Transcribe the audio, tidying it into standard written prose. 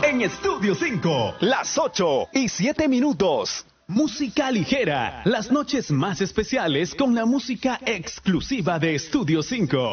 en Estudio 5. Las 8:07. Música ligera. Las noches más especiales con la música exclusiva de Estudio 5.